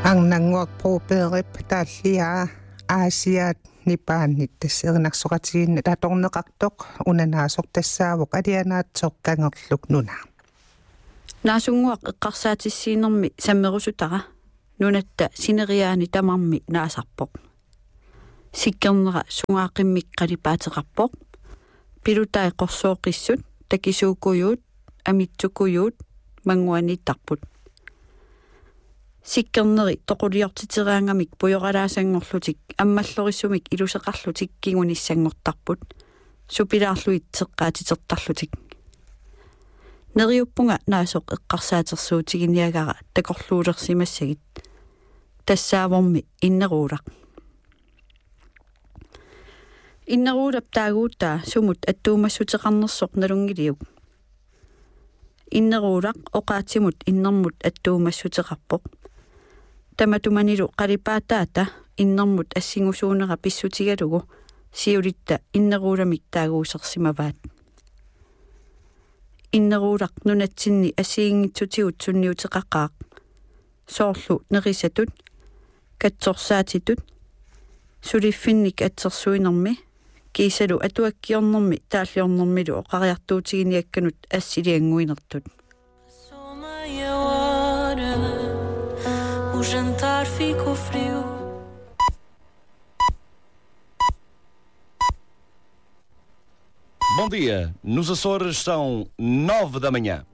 Angnanguak proberip tallia Aasiat nipaannit tassernersoqatiginna tatorneqartoq unanaasoq tassaavoq alianaatsoq kangerluk nuna Naasunguaq eqqarsaatissiinermi sammerusutara nunatta sineriaani tamarmi naasarpoq sikkernera sungaaqqimmik qalipaateqarpoq pilutai qorsooqissut takisuukuyuut amitsukuyuut manguanittarput sikkerneri toquliortiteraangamik pujoqalaasangorlutik аммаллорissumik iluseqarlutik kigunissanngortarput supilaarluit teqqaatitertarlutik neriuppunga naasoq eqqarsaatersuutiginiagara takorluulersimassagit tassaavormi inneruulaq inneruulap taaguuttaa sumut attuumassutеқарнерсоқ налунгилиук inneruulaq oqaatimut innermut attuumassutеқарпоқ таматуманилу қалипаатаата иннермут ассигусуунера писсутигалугу сиулитта иннерууламик таагуусерсимаваат иннеруулақ нунатсинни ассигингитсутигут сунниутеқаққаақ соорлу нерисатут катсорсаатитут сулиффинник атсерсуинерми кисалу атуаккиорнерми тааллиорнермилу оқариартуутигиниакканут ассилиангуинертут O jantar ficou frio. Bom dia. Nos Açores são 9 da manhã.